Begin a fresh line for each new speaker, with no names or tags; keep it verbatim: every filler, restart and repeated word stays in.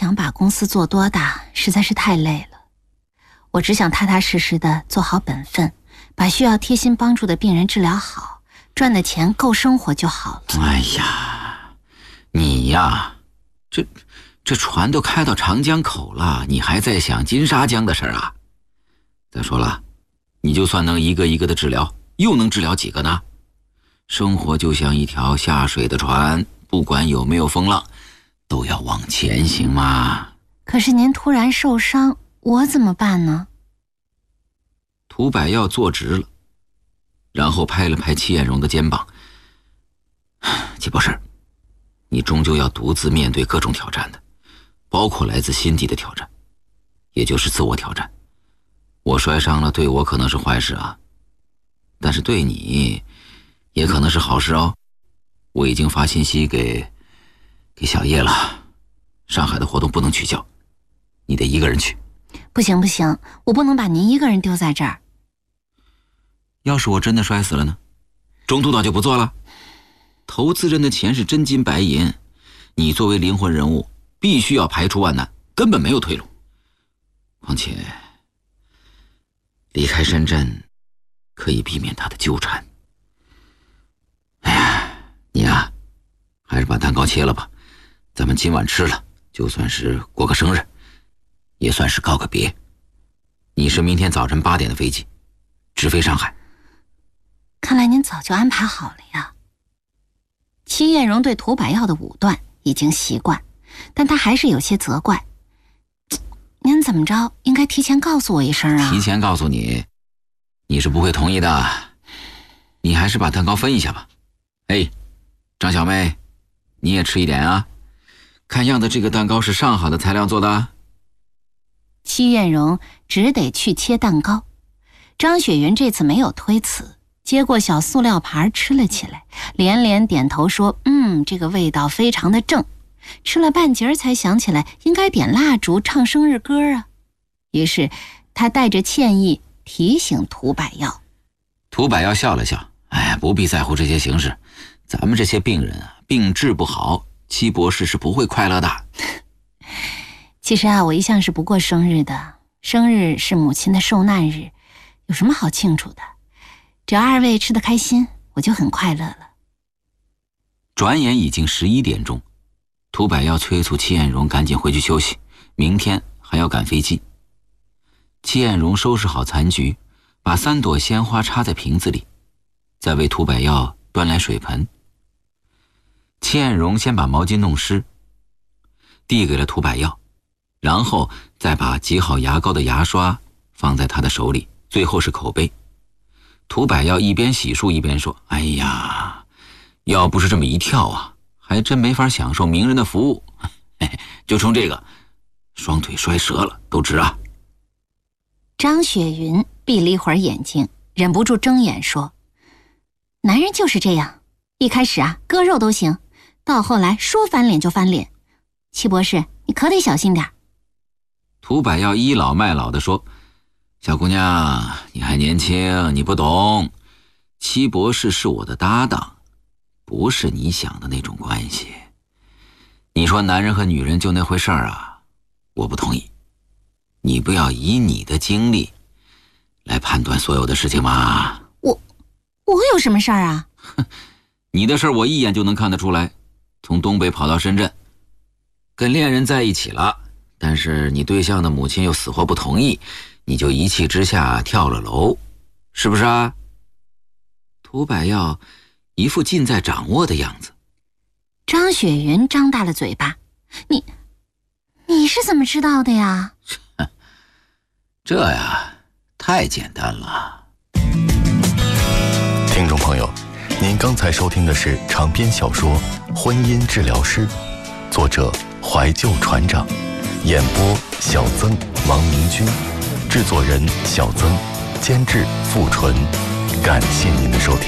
想把公司做多大，实在是太累了。我只想踏踏实实的做好本分，把需要贴心帮助的病人治疗好，赚的钱够生活就好了。
哎呀，你呀，这这船都开到长江口了，你还在想金沙江的事儿啊？再说了，你就算能一个一个的治疗，又能治疗几个呢？生活就像一条下水的船，不管有没有风浪，都要往前行嘛。
可是您突然受伤，我怎么办呢？
涂百耀坐直了，然后拍了拍戚艳荣的肩膀。季博士，你终究要独自面对各种挑战的，包括来自心底的挑战，也就是自我挑战。我摔伤了，对我可能是坏事啊，但是对你也可能是好事哦。我已经发信息给给小叶了，上海的活动不能取消，你得一个人去。
不行不行，我不能把您一个人丢在这儿。
要是我真的摔死了呢？中途岛就不做了？投资人的钱是真金白银，你作为灵魂人物，必须要排除万难，根本没有退路。况且离开深圳可以避免他的纠缠。哎呀，你呀，还是把蛋糕切了吧，咱们今晚吃了，就算是过个生日，也算是告个别。你是明天早晨八点的飞机，直飞上海。
看来您早就安排好了呀。戚艳荣对涂百耀的武断已经习惯，但他还是有些责怪。您怎么着，应该提前告诉我一声啊。
提前告诉你，你是不会同意的。你还是把蛋糕分一下吧。哎，张小妹，你也吃一点啊。看样子这个蛋糕是上好的材料做的。
戚艳荣只得去切蛋糕。张雪云这次没有推辞，接过小塑料盘吃了起来，连连点头说：嗯，这个味道非常的正。吃了半截才想起来应该点蜡烛唱生日歌啊。于是他带着歉意提醒涂百耀。
涂百耀笑了笑，哎，不必在乎这些形式，咱们这些病人啊，病治不好，戚博士是不会快乐的。
其实啊，我一向是不过生日的，生日是母亲的受难日，有什么好庆祝的？只要二位吃得开心，我就很快乐了。
转眼已经十一点钟，涂百耀催促戚艳荣赶紧回去休息，明天还要赶飞机。戚艳荣收拾好残局，把三朵鲜花插在瓶子里，再为涂百耀端来水盆。戚艳荣先把毛巾弄湿，递给了涂百耀，然后再把挤好牙膏的牙刷放在他的手里，最后是口杯。涂百耀一边洗漱一边说：哎呀，要不是这么一跳啊，还真没法享受名人的服务。嘿嘿，就冲这个，双腿摔折了都值啊。
张雪云闭了一会儿眼睛，忍不住睁眼说：男人就是这样，一开始啊割肉都行，到后来说翻脸就翻脸。戚博士，你可得小心点。
涂百耀倚老卖老地说：小姑娘，你还年轻，你不懂，戚博士是我的搭档，不是你想的那种关系。你说男人和女人就那回事儿啊，我不同意。你不要以你的经历来判断所有的事情嘛。
我我有什么事儿啊？
你的事儿我一眼就能看得出来，从东北跑到深圳，跟恋人在一起了，但是你对象的母亲又死活不同意，你就一气之下跳了楼，是不是啊？涂百耀一副尽在掌握的样子。
张雪云张大了嘴巴：你你是怎么知道的呀？
这呀，太简单了。
听众朋友，您刚才收听的是长篇小说《婚姻治疗师》，作者怀旧船长，演播小曾、王明君，制作人小曾，监制付纯。感谢您的收听。